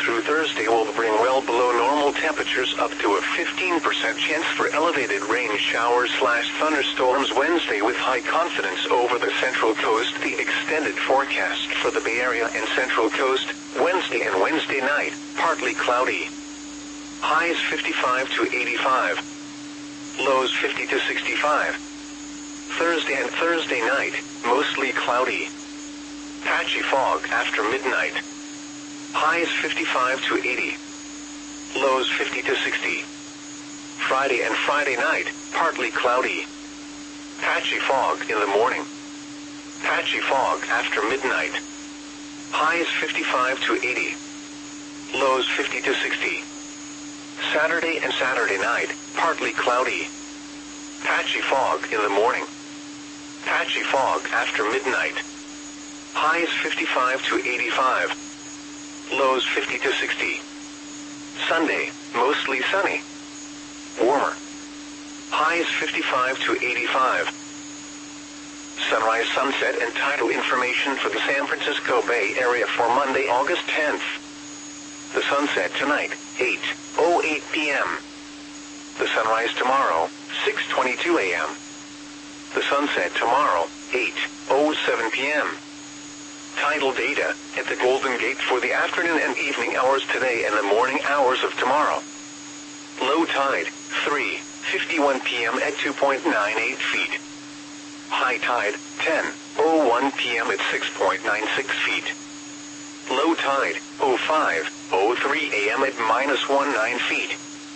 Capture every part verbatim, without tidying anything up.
through Thursday will bring well below normal temperatures up to a fifteen percent chance for elevated rain showers slash thunderstorms Wednesday with high confidence over the Central Coast. The extended forecast for the Bay Area and Central Coast, Wednesday and Wednesday night, partly cloudy. Highs fifty-five to eighty-five. Lows fifty to sixty-five. Thursday and Thursday night, mostly cloudy. Patchy fog after midnight. Highs fifty-five to eighty. Lows fifty to sixty. Friday and Friday night, partly cloudy. Patchy fog in the morning. Patchy fog after midnight. Highs fifty-five to eighty. Lows fifty to sixty. Saturday and Saturday night, partly cloudy. Patchy fog in the morning. Patchy fog after midnight. Highs fifty-five to eighty-five. Lows fifty to sixty. Sunday, mostly sunny. Warmer. Highs fifty-five to eighty-five. Sunrise, sunset, and tidal information for the San Francisco Bay Area for Monday, August tenth. The sunset tonight, eight oh eight p m The sunrise tomorrow, six twenty-two a m The sunset tomorrow, eight oh seven p m Tidal data at the Golden Gate for the afternoon and evening hours today and the morning hours of tomorrow. Low tide, three fifty-one p m at two point nine eight feet. High tide, ten oh one p m at six point nine six feet. Low tide, oh five oh three a m at minus nineteen feet.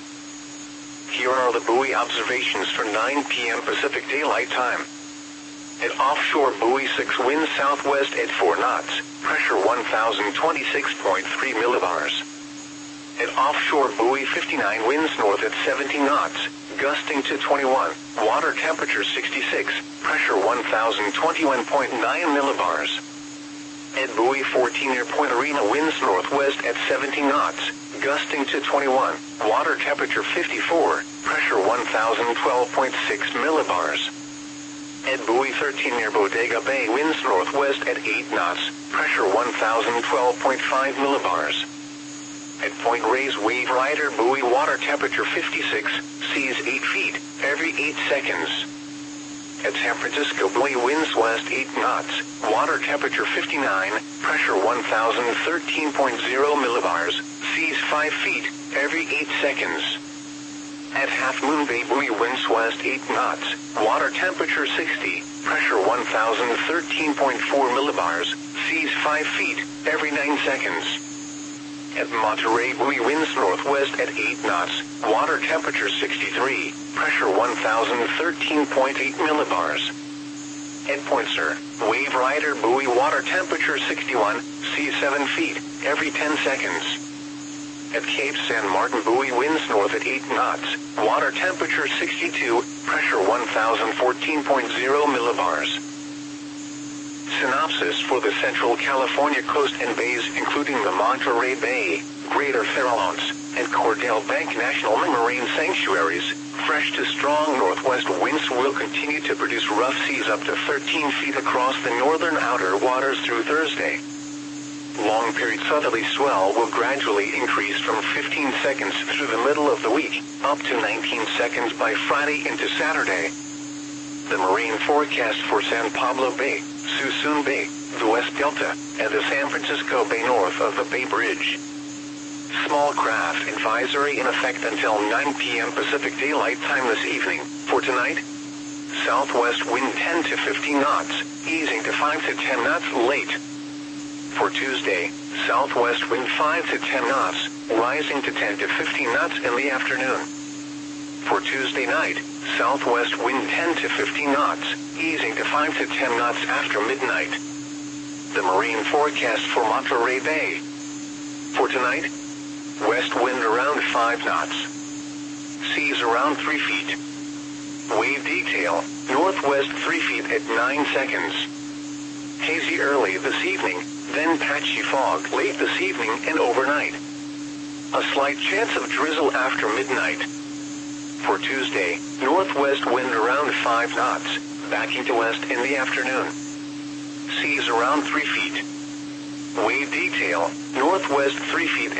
Here are the buoy observations for nine p m Pacific Daylight Time. At offshore buoy six, winds southwest at four knots, pressure one thousand twenty-six point three millibars. At offshore buoy fifty-nine, winds north at seventeen knots, gusting to twenty-one, water temperature sixty-six, pressure one thousand twenty-one point nine millibars. At buoy fourteen near Point Arena, winds northwest at seventeen knots, gusting to twenty-one, water temperature fifty-four, pressure one thousand twelve point six millibars. At buoy thirteen near Bodega Bay, winds northwest at eight knots, pressure one thousand twelve point five millibars. At Point Reyes Wave Rider buoy, water temperature fifty-six, seas eight feet, every eight seconds. At San Francisco buoy, winds west eight knots, water temperature fifty-nine, pressure one thousand thirteen point zero millibars, seas five feet, every eight seconds. At Half Moon Bay buoy, winds west eight knots, water temperature sixty, pressure one thousand thirteen point four millibars, seas five feet, every nine seconds. At Monterey buoy, winds northwest at eight knots, water temperature sixty-three, pressure one thousand thirteen point eight millibars. At Point Sur, Wave Rider buoy, water temperature sixty-one, seas seven feet, every ten seconds. At Cape San Martin buoy, winds north at eight knots, water temperature sixty-two, pressure one thousand fourteen point zero millibars. Synopsis for the Central California coast and bays, including the Monterey Bay, Greater Farallones, and Cordell Bank National Marine Sanctuaries. Fresh to strong northwest winds will continue to produce rough seas up to thirteen feet across the northern outer waters through Thursday. Long-period southerly swell will gradually increase from fifteen seconds through the middle of the week, up to nineteen seconds by Friday into Saturday. The marine forecast for San Pablo Bay, Suisun Bay, the West Delta, and the San Francisco Bay north of the Bay Bridge. Small craft advisory in effect until nine p m Pacific Daylight Time this evening. For tonight, southwest wind ten to fifteen knots, easing to five to ten knots late. For Tuesday, southwest wind five to ten knots, rising to ten to fifteen knots in the afternoon. For Tuesday night, southwest wind ten to fifteen knots, easing to five to ten knots after midnight. The marine forecast for Monterey Bay. For tonight, west wind around five knots. Seas around three feet. Wave detail, northwest three feet at nine seconds. Hazy early this evening, then patchy fog late this evening and overnight. A slight chance of drizzle after midnight. For Tuesday, northwest wind around five knots, backing to west in the afternoon. Seas around three feet. Wave detail, northwest three feet